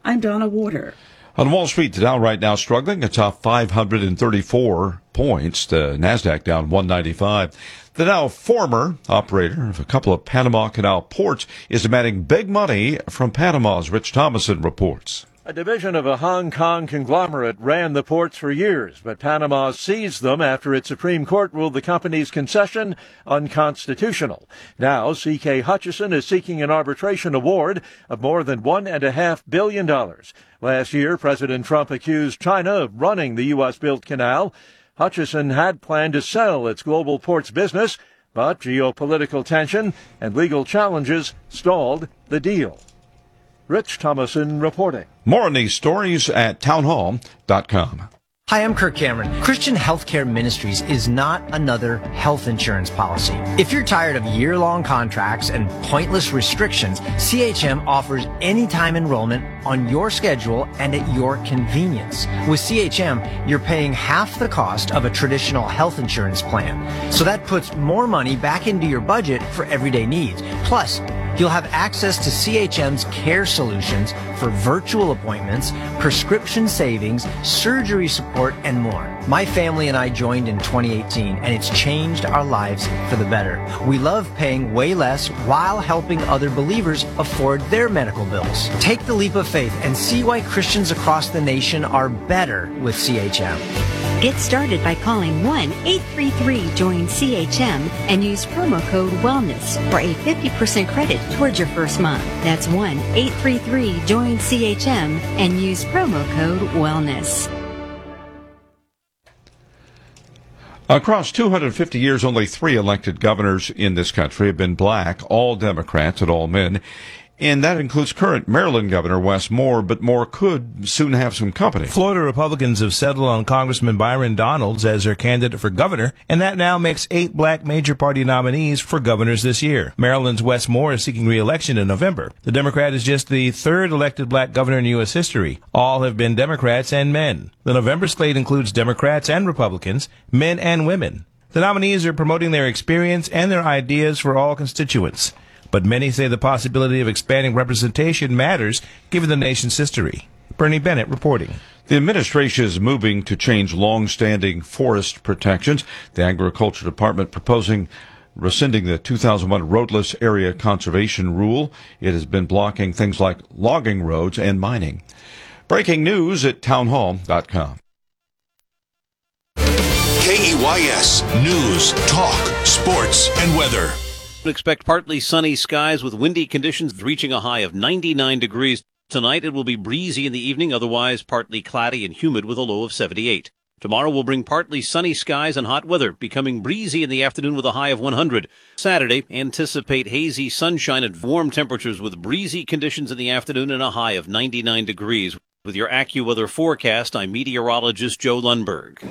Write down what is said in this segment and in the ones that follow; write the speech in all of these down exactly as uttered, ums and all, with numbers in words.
I'm Donna Warder. On Wall Street, the Dow right now struggling. It's off five hundred thirty-four points. The NASDAQ down one ninety-five. The Dow, former operator of a couple of Panama Canal ports, is demanding big money from Panama's. Rich Thomason reports. A division of a Hong Kong conglomerate ran the ports for years, but Panama seized them after its Supreme Court ruled the company's concession unconstitutional. Now, C K Hutchison is seeking an arbitration award of more than one and a half billion dollars. Last year, President Trump accused China of running the U S-built canal. Hutchison had planned to sell its global ports business, but geopolitical tension and legal challenges stalled the deal. Rich Thomason reporting. More on these stories at townhall dot com. Hi, I'm Kirk Cameron. Christian Healthcare Ministries is not another health insurance policy. If you're tired of year-long contracts and pointless restrictions, C H M offers anytime enrollment on your schedule and at your convenience. With C H M, you're paying half the cost of a traditional health insurance plan. So that puts more money back into your budget for everyday needs. Plus, you'll have access to C H M's care solutions for virtual appointments, prescription savings, surgery support, and more. My family and I joined in twenty eighteen, and it's changed our lives for the better. We love paying way less while helping other believers afford their medical bills. Take the leap of faith and see why Christians across the nation are better with C H M. Get started by calling one eight three three join C H M and use promo code WELLNESS for a fifty percent credit towards your first month. That's one eight three three join C H M and use promo code WELLNESS. Across two hundred fifty years, only three elected governors in this country have been black, all Democrats and all men. And that includes current Maryland Governor Wes Moore, but Moore could soon have some company. Florida Republicans have settled on Congressman Byron Donalds as their candidate for governor, and that now makes eight black major party nominees for governors this year. Maryland's Wes Moore is seeking re-election in November. The Democrat is just the third elected black governor in U S history. All have been Democrats and men. The November slate includes Democrats and Republicans, men and women. The nominees are promoting their experience and their ideas for all constituents. But many say the possibility of expanding representation matters given the nation's history. Bernie Bennett reporting. The administration is moving to change long-standing forest protections. The Agriculture Department proposing rescinding the two thousand one roadless area conservation rule. It has been blocking things like logging roads and mining. Breaking news at townhall dot com. K E Y S News, Talk, Sports, and Weather. Expect partly sunny skies with windy conditions reaching a high of ninety-nine degrees. Tonight it will be breezy in the evening, otherwise partly cloudy and humid with a low of seventy-eight. Tomorrow will bring partly sunny skies and hot weather, becoming breezy in the afternoon with a high of one hundred. Saturday, anticipate hazy sunshine and warm temperatures with breezy conditions in the afternoon and a high of ninety-nine degrees. With your AccuWeather forecast, I'm meteorologist Joe Lundberg.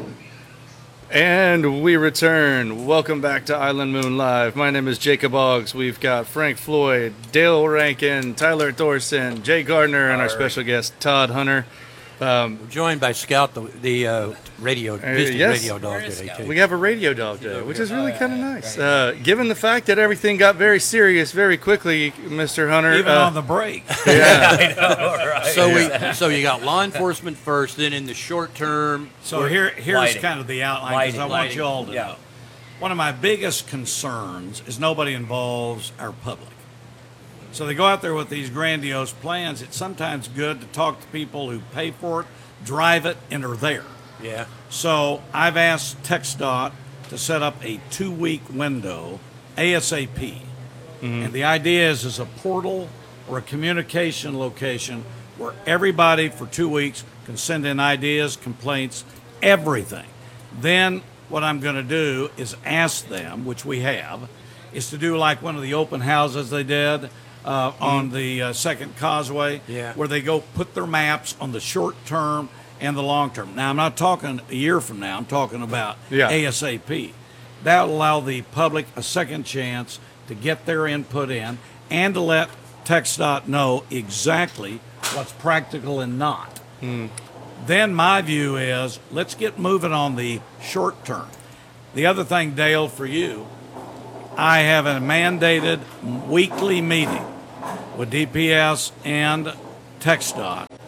And we return. Welcome back to Island Moon Live. My name is Jacob Oggs. We've got Frank Floyd, Dale Rankin, Tyler Thorson, Jay Gardner, and All our right. special guest, Todd Hunter. Um, We're joined by Scout, the, the uh, radio, uh, visiting yes, radio dog today, too. we have a radio dog today, which is really kind of nice. Uh, given the fact that everything got very serious very quickly, Mister Hunter. Even uh, on the break. Yeah. I know, right? So we, so you got law enforcement first, then in the short term. So here, here's lighting. kind of the outline, because I Lighting, want lighting. you all to Yeah. know. One of my biggest concerns is nobody involves our public. So they go out there with these grandiose plans. It's sometimes good to talk to people who pay for it, drive it, and are there. Yeah. So I've asked TxDOT to set up a two-week window ASAP. Mm-hmm. And the idea is is a portal or a communication location where everybody for two weeks can send in ideas, complaints, everything. Then what I'm going to do is ask them, which we have, is to do like one of the open houses they did uh, on the uh, Second Causeway, Yeah. where they go put their maps on the short term and the long term. Now, I'm not talking a year from now. I'm talking about Yeah. ASAP. That will allow the public a second chance to get their input in and to let TxDOT know exactly what's practical and not. Then my view is let's get moving on the short term. The other thing, Dale, for you, I have a mandated weekly meeting with D P S and TxDOT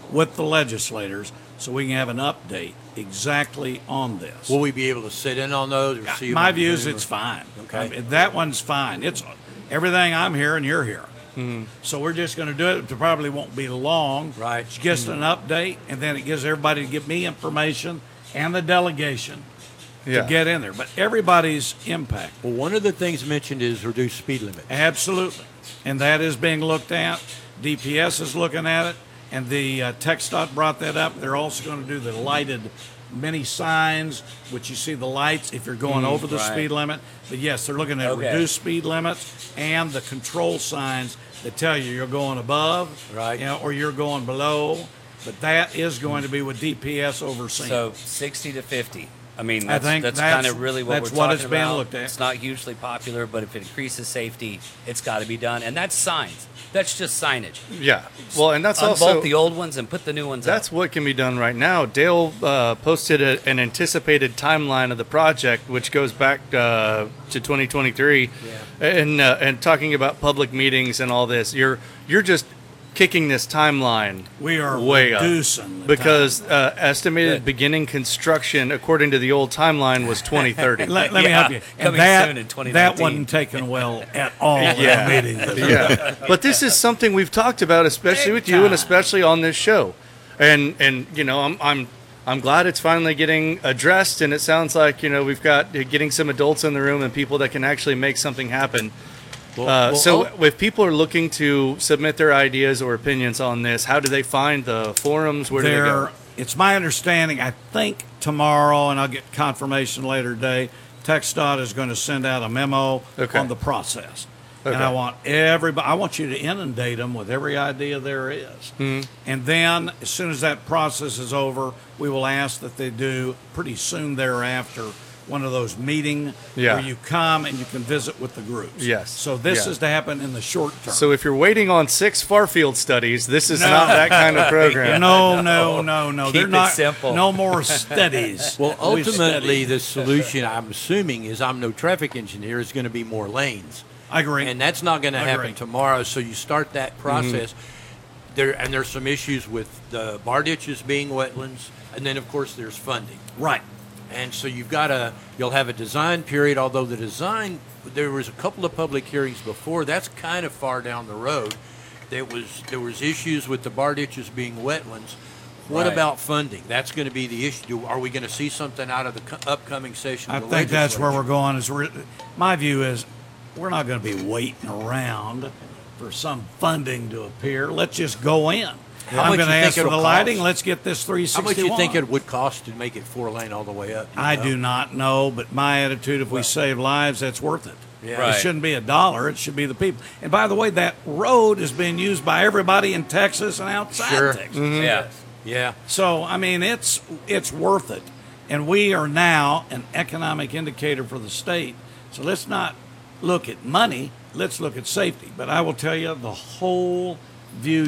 with the legislators so we can have an update exactly on this. Will we be able to sit in on those or see? My them on view is Zoom or- it's fine. Okay. I mean, that one's fine. It's everything I'm hearing, you're hearing. Mm-hmm. So we're just going to do it. It probably won't be long. Right. It's just an update, and then it gives everybody to give me information and the delegation Yeah. to get in there. But everybody's impact. Well, one of the things mentioned is reduce speed limit. Absolutely. And that is being looked at. D P S is looking at it, and the uh, TxDOT brought that up. They're also going to do the lighted mini signs, which you see the lights if you're going over the right. speed limit. But yes, they're looking at Okay. reduced speed limits and the control signs that tell you you're going above, Right. you know, or you're going below. But that is going to be with D P S overseeing. So sixty to fifty. I mean, I that's, think that's, that's- kind of really what that's we're what talking it's being about. looked at. It's not hugely popular, but if it increases safety, it's got to be done. And that's signs. That's just signage. Yeah. Well, and that's Unbolt also the old ones and put the new ones that's up. what can be done right now. Dale uh, posted a, an anticipated timeline of the project, which goes back uh, to twenty twenty-three, Yeah. and uh, and talking about public meetings and all this. You're you're just kicking this timeline we are way up reducing the because uh, estimated Good. beginning construction, according to the old timeline, was twenty thirty. Let, let me Yeah, help you. And coming that, soon in twenty that nineteen. wasn't taken well at all in Yeah. the meeting. Yeah, but this is something we've talked about, especially Big with you, and time. especially on this show. And and you know, I'm I'm I'm glad it's finally getting addressed, and it sounds like you know we've got uh, getting some adults in the room and people that can actually make something happen. Well, Uh, well, so, oh, if people are looking to submit their ideas or opinions on this, how do they find the forums? Where do they There, go? it's my understanding, I think tomorrow, and I'll get confirmation later today, TxDOT is going to send out a memo Okay. on the process. Okay. And I want everybody, I want you to inundate them with every idea there is. Hmm. And then, as soon as that process is over, we will ask that they do pretty soon thereafter one of those meeting Yeah. where you come and you can visit with the groups. Yes. So this Yeah. is to happen in the short term. So, if you're waiting on six Farfield studies, this is No. not that kind of program. No, no, no, no. Keep They're it not simple. No more studies. well, We ultimately, study. the solution, I'm assuming, is I'm no traffic engineer, is going to be more lanes. I agree. And that's not going to I happen agree. tomorrow. So you start that process. There and there's some issues with the bar ditches being wetlands, and then of course there's funding. Right. And so you've got a you'll have a design period. Although the design, there was a couple of public hearings before. That's kind of far down the road. There was there was issues with the bar ditches being wetlands. What Right. about funding? That's going to be the issue. Do- Are we going to see something out of the co- upcoming session? I of the think that's where we're legislature? going. Is we're, my view is we're not going to be waiting around for some funding to appear. Let's just go in. How I'm much going to you think ask for the it'll lighting. cost? Let's get this three How sixty-one. much do you think it would cost to make it four lane all the way up? you I know? do not know, but my attitude, if we save lives, that's worth it. Yeah. Right. It shouldn't be a dollar. It should be the people. And by the way, that road is being used by everybody in Texas and outside Sure. Texas. Yeah. Yeah. So I mean, it's it's worth it, and we are now an economic indicator for the state. So let's not look at money. Let's look at safety. But I will tell you, the whole view